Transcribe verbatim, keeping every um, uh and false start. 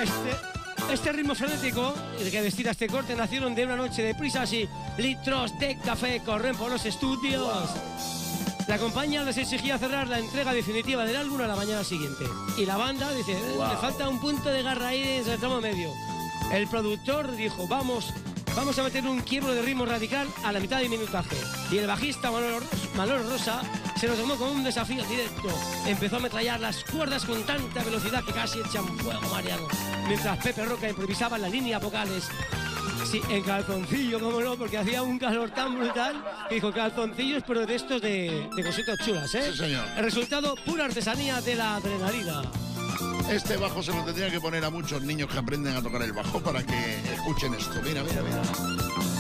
Este, este ritmo frenético que destila este corte nacieron de una noche de prisas y litros de café corren por los estudios. Wow. La compañía les exigía cerrar la entrega definitiva del álbum a la mañana siguiente. Y la banda dice, eh, wow. le falta un punto de garra ahí en el tramo medio. El productor dijo, vamos, vamos a meter un quiebro de ritmo radical a la mitad del minutaje. Y el bajista Manolo, Manolo Rosa se lo tomó como un desafío directo. Empezó a ametrallar las cuerdas con tanta velocidad que casi echan fuego mareado. Mientras Pepe Roca improvisaba en las líneas vocales. Sí, en calzoncillo, cómo no, porque hacía un calor tan brutal que dijo calzoncillos, pero de estos de, de cositas chulas, ¿eh? Sí, señor. El resultado, pura artesanía de la adrenalina. Este bajo se lo tendría que poner a muchos niños que aprenden a tocar el bajo para que escuchen esto. Mira, mira, mira.